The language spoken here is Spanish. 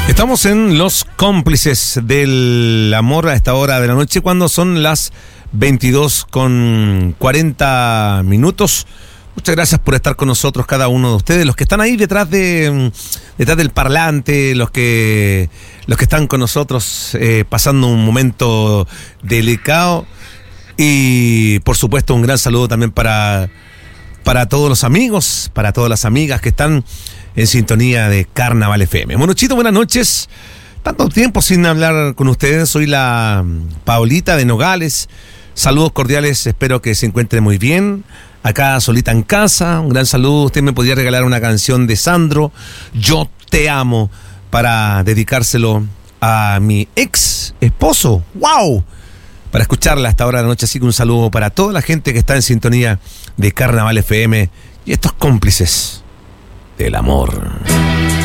Estamos en los cómplices del amor a esta hora de la noche, cuando son las 22:40. Muchas gracias por estar con nosotros, cada uno de ustedes, los que están ahí detrás del parlante, los que están con nosotros pasando un momento delicado. Y por supuesto un gran saludo también para todos los amigos, para todas las amigas que están en sintonía de Carnaval FM. Bueno, Chito, buenas noches. Tanto tiempo sin hablar con ustedes. Soy la Paulita de Nogales. Saludos cordiales, espero que se encuentre muy bien. Acá solita en casa, un gran saludo. Usted me podría regalar una canción de Sandro, Yo Te Amo, para dedicárselo a mi ex esposo. ¡Wow! Para escucharla hasta ahora de la noche. Así que un saludo para toda la gente que está en sintonía de Carnaval FM y estos cómplices del amor.